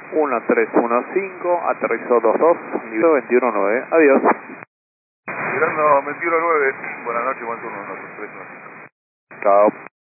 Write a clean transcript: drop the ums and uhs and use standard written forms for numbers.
1315, aterrizó 22, nivel 219, adiós. Llegando 219, buenas noches, buen turno, 315. Chao.